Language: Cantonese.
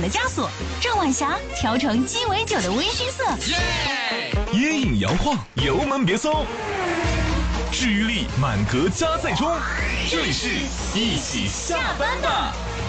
的枷锁，郑晚霞调成鸡尾酒的微醺色。 烟影摇晃，油门别松，治愈力满格加载中。这里是一起下班吧。